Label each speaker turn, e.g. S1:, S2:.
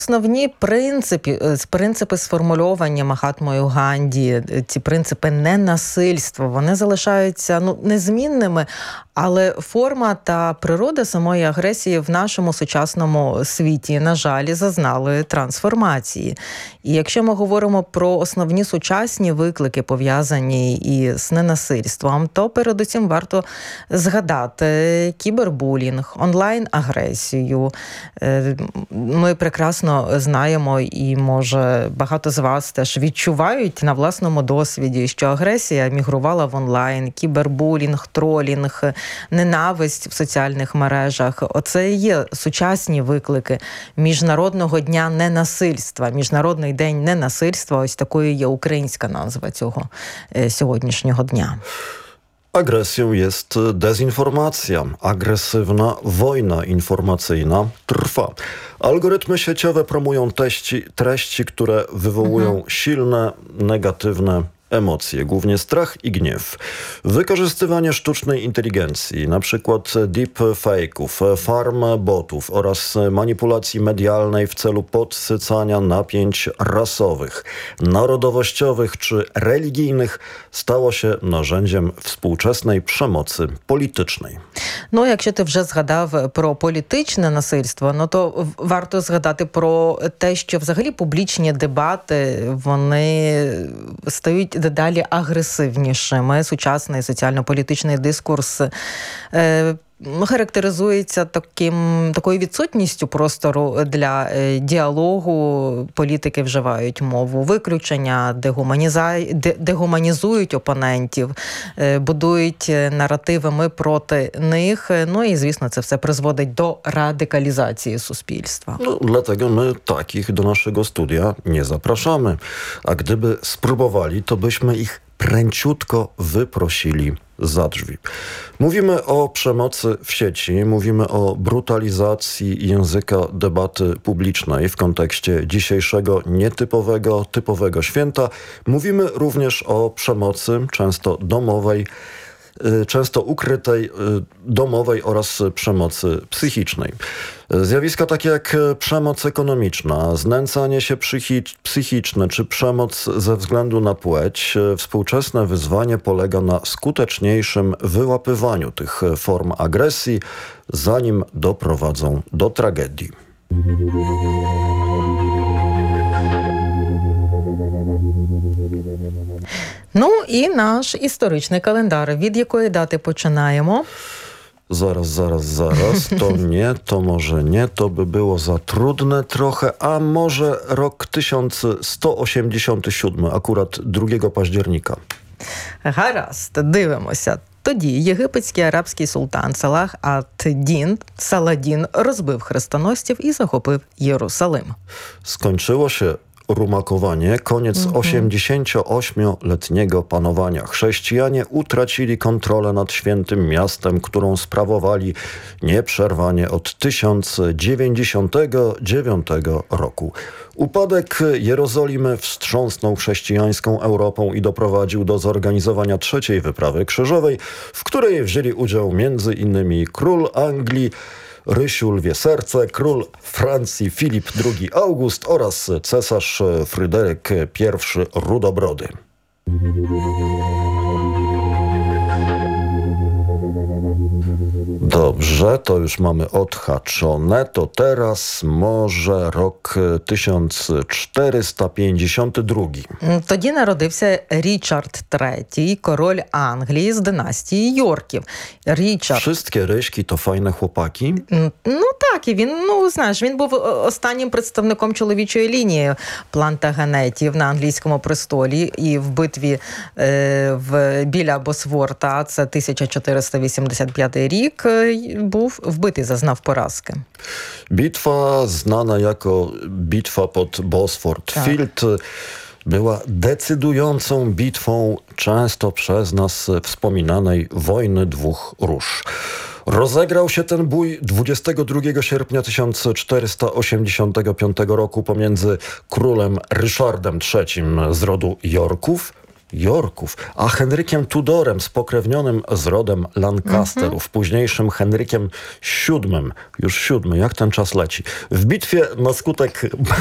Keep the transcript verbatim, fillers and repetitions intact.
S1: Основні принципи, принципи сформульовані Махатмою Ганді, ці принципи ненасильства, вони залишаються ну, незмінними, але форма та природа самої агресії в нашому сучасному світі, на жаль, зазнали трансформації. І якщо ми говоримо про основні сучасні виклики, пов'язані із ненасильством, то передусім варто згадати кібербулінг, онлайн-агресію. Ми прекрасно знаємо і, може, багато з вас теж відчувають на власному досвіді, що агресія мігрувала в онлайн, кібербулінг, тролінг, ненависть в соціальних мережах. Оце і є сучасні виклики Міжнародного дня ненасильства. Міжнародний день ненасильства, ось такою є українська назва цього сьогоднішнього дня.
S2: Agresją jest dezinformacja. Agresywna wojna informacyjna trwa. Algorytmy sieciowe promują treści, treści które wywołują mhm. silne, negatywne emocje, głównie strach i gniew. Wykorzystywanie sztucznej inteligencji, na przykład deepfake'ów, farm botów oraz manipulacji medialnej w celu podsycania napięć rasowych, narodowościowych czy religijnych stało się narzędziem współczesnej przemocy politycznej.
S1: Ну, якщо ти вже згадав про політичне насильство, ну то варто згадати про те, що взагалі публічні дебати, вони стають дедалі агресивнішими. Сучасний соціально-політичний дискурс е, характеризується таким, такою відсутністю простору для е, діалогу. Політики вживають мову виключення, дегуманіза... дегуманізують опонентів, е, будують наративи «ми проти них». Ну і, звісно, це все призводить до радикалізації суспільства.
S2: No, dlatego my takich do naszego studia nie zapraszamy. A gdyby spróbowali, to byśmy ich pręciutko wyprosili za drzwi. Mówimy o przemocy w sieci, mówimy o brutalizacji języka debaty publicznej w kontekście dzisiejszego nietypowego, typowego święta. Mówimy również o przemocy, często domowej, często ukrytej, domowej oraz przemocy psychicznej. Zjawiska takie jak przemoc ekonomiczna, znęcanie się psychiczne czy przemoc ze względu na płeć, współczesne wyzwanie polega na skuteczniejszym wyłapywaniu tych form agresji, zanim doprowadzą do tragedii.
S1: Ну і наш історичний календар. Від якої дати починаємо?
S2: Zaraz, zaraz, zaraz. To nie, to może nie. To by było za trudne trochę. A może rok tysiąc sto osiemdziesiąty siódmy, akurat drugiego października.
S1: Гаразд, дивимося. Тоді єгипетський арабський султан Салах ад-Дін Саладін розбив хрестоносців і захопив Єрусалим.
S2: Skończyło się rumakowanie, koniec mm-hmm. osiemdziesięcioośmioletniego panowania. Chrześcijanie utracili kontrolę nad świętym miastem, którą sprawowali nieprzerwanie od tysiąc dziewięćdziesiątego dziewiątego roku. Upadek Jerozolimy wstrząsnął chrześcijańską Europą i doprowadził do zorganizowania trzeciej wyprawy krzyżowej, w której wzięli udział między innymi król Anglii Rysiu Lwie Serce, król Francji Filip drugi August oraz cesarz Fryderyk pierwszy Rudobrody. Dobrze, to już mamy odhaczone. To teraz może rok tysiąc czterysta pięćdziesiąty drugi.
S1: Тоді народився Річард третій, король Англії з династії Йорків. Річард...
S2: Wszystkie ryśki to fajne chłopaki?
S1: Ну так, і він, ну знаєш, він був останнім представником чоловічої лінії плантагенетів на англійському престолі. І в битві е, в, біля Босворта, це тисяча чотириста вісімдесят п'ятий рік, був wbyty, zaznał porażkę.
S2: Bitwa znana jako bitwa pod Bosford tak. Field była decydującą bitwą często przez nas wspominanej wojny dwóch róż. Rozegrał się ten bój dwudziestego drugiego sierpnia tysiąc czterysta osiemdziesiątego piątego roku pomiędzy królem Ryszardem trzecim z rodu Yorków Yorków, a Henrykiem Tudorem, spokrewnionym z rodem Lancasterów, mm-hmm. późniejszym Henrykiem siódmym, już siódmy, jak ten czas leci. W bitwie na skutek